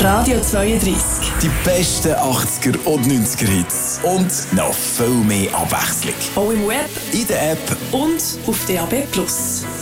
Radio 32. Die besten 80er und 90er Hits. Und noch viel mehr Abwechslung. Auch im Web, In der App und auf DAB+.